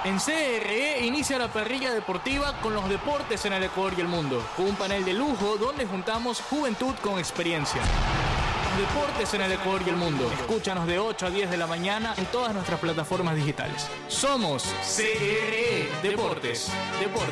En CRE inicia la parrilla deportiva con los deportes en el Ecuador y el mundo, con un panel de lujo donde juntamos juventud con experiencia. Deportes en el Ecuador y el mundo. Escúchanos de 8 a 10 de la mañana en todas nuestras plataformas digitales. Somos CRE Deportes.